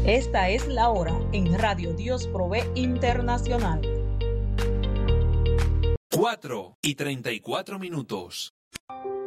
Esta es la hora en Radio Dios Provee Internacional. 4:34.